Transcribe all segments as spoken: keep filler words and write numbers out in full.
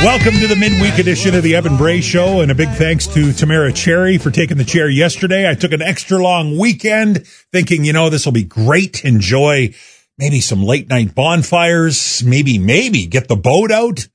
Welcome to the midweek edition of the Evan Bray Show, and a big thanks to Tamara Cherry for taking the chair yesterday. I took an extra long weekend thinking, you know, this will be great. Enjoy maybe some late night bonfires, maybe, maybe get the boat out.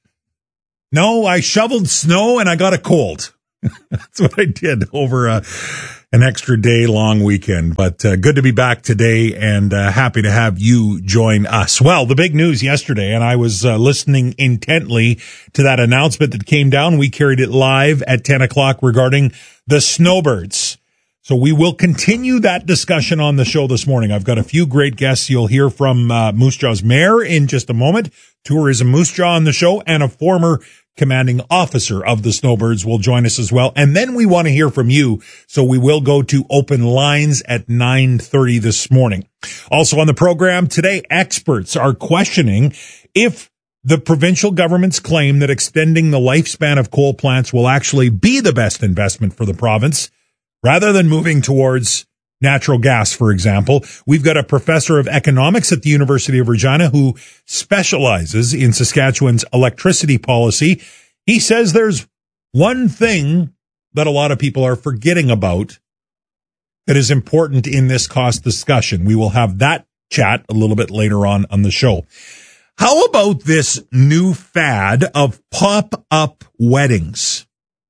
No, I shoveled snow and I got a cold. That's what I did over uh, an extra day long weekend. But uh, good to be back today, and uh, happy to have you join us. Well, the big news yesterday, and I was uh, listening intently to that announcement that came down. We carried it live at ten o'clock regarding the snowbirds. So we will continue that discussion on the show this morning. I've got a few great guests. You'll hear from uh, Moose Jaw's mayor in just a moment, Tourism Moose Jaw on the show, and a former commanding officer of the Snowbirds will join us as well. And then we want to hear from you. So we will go to open lines at nine thirty this morning. Also on the program today, experts are questioning if the provincial government's claim that extending the lifespan of coal plants will actually be the best investment for the province, rather than moving towards natural gas, for example. We've got a professor of economics at the University of Regina who specializes in Saskatchewan's electricity policy. He says there's one thing that a lot of people are forgetting about that is important in this cost discussion. We will have that chat a little bit later on on the show. How about this new fad of pop-up weddings?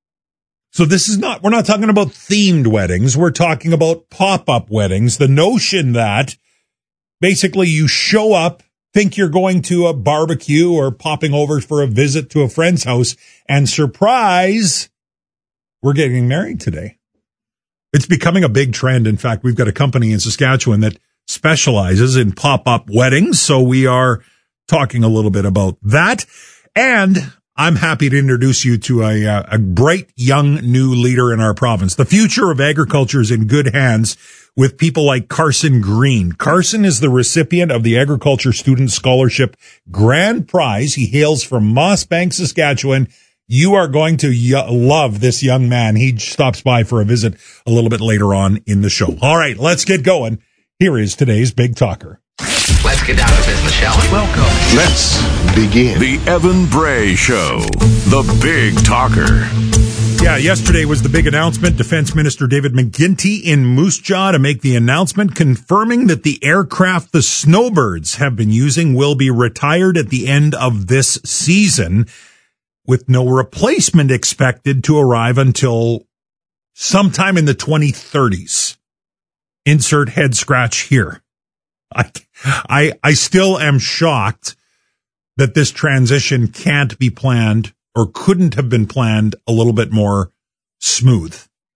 So this is not, we're not talking about themed weddings. We're talking about pop-up weddings. The notion that basically you show up, think you're going to a barbecue or popping over for a visit to a friend's house, and surprise, we're getting married today. It's becoming a big trend. In fact, we've got a company in Saskatchewan that specializes in pop-up weddings. So we are talking a little bit about that. And I'm happy to introduce you to a, uh, a bright young new leader in our province. The future of agriculture is in good hands with people like Carson Green. Carson is the recipient of the Agriculture Student Scholarship Grand Prize. He hails from Mossbank, Saskatchewan. You are going to y- love this young man. He stops by for a visit a little bit later on in the show. All right, let's get going. Here is today's Big Talker. Let's get down to business, shall we? Welcome. Let's begin. The Evan Bray Show, the Big Talker. Yeah, yesterday was the big announcement. Defense Minister David McGuinty in Moose Jaw to make the announcement confirming that the aircraft the Snowbirds have been using will be retired at the end of this season, with no replacement expected to arrive until sometime in the twenty thirties. Insert head scratch here. I, I, I still am shocked that this transition can't be planned or couldn't have been planned a little bit more smooth.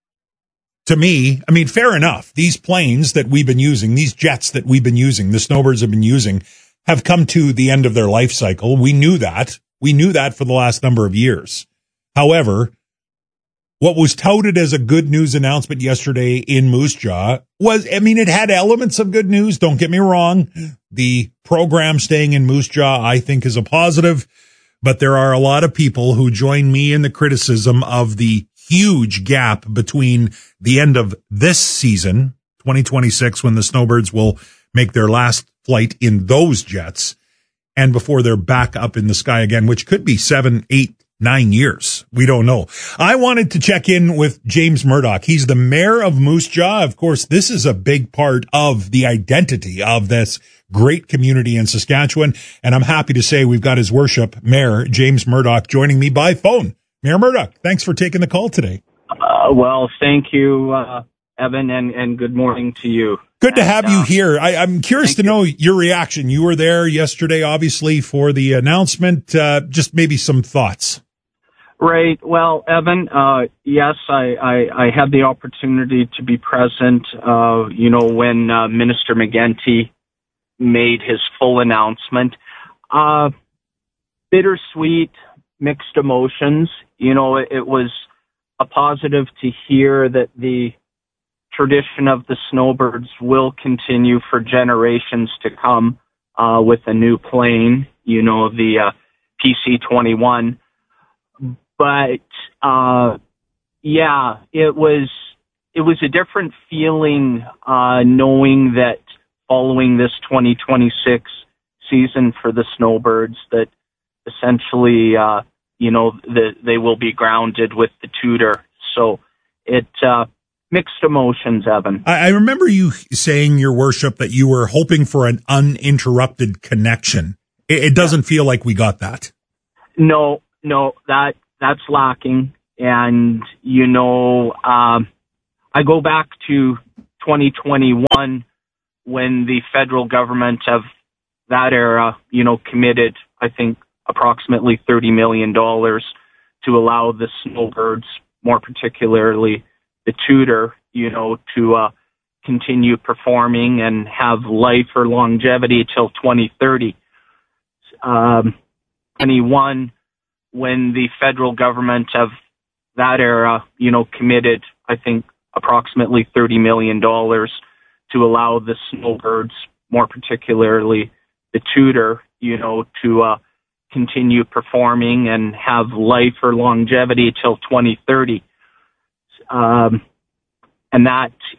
To me, I mean, fair enough. These planes that we've been using, these jets that we've been using, the Snowbirds have been using, have come to the end of their life cycle. We knew that. We knew that for the last number of years. However, what was touted as a good news announcement yesterday in Moose Jaw was, I mean, it had elements of good news. Don't get me wrong. The program staying in Moose Jaw, I think, is a positive, but there are a lot of people who join me in the criticism of the huge gap between the end of this season, twenty twenty-six, when the Snowbirds will make their last flight in those jets, and before they're back up in the sky again, which could be seven, eight, Nine years. We don't know. I wanted to check in with James Murdoch. He's the mayor of Moose Jaw. Of course, this is a big part of the identity of this great community in Saskatchewan. And I'm happy to say we've got his worship, Mayor James Murdoch, joining me by phone. Mayor Murdoch, thanks for taking the call today. Uh, well, thank you, uh, Evan, and, and good morning to you. Good to have and, uh, you here. I, I'm curious to you. know your reaction. You were there yesterday, obviously, for the announcement. Uh, just maybe some thoughts. Right. Well, Evan, uh, yes, I, I, I had the opportunity to be present, uh, you know, when uh, Minister McGuinty made his full announcement. Uh, bittersweet, mixed emotions. You know, it, it was a positive to hear that the tradition of the Snowbirds will continue for generations to come uh, with a new plane, you know, the uh, P C twenty-one. But, uh, yeah, it was, it was a different feeling, uh, knowing that following this twenty twenty-six season for the Snowbirds, that essentially, uh, you know, the, they will be grounded with the tutor. So it, uh, mixed emotions, Evan. I, I remember you saying, Your Worship, that you were hoping for an uninterrupted connection. It, it doesn't feel like we got that. No, no, that, that's lacking. And, you know, um, I go back to twenty twenty-one when the federal government of that era, you know, committed, I think, approximately thirty million dollars to allow the snowbirds, more particularly the tutor, you know, to uh, continue performing and have life or longevity till twenty thirty. Um, twenty-one, when the federal government of that era, you know, committed, I think, approximately thirty million dollars to allow the snowbirds, more particularly the tutor, you know, to uh, continue performing and have life or longevity till twenty thirty. Um, and that,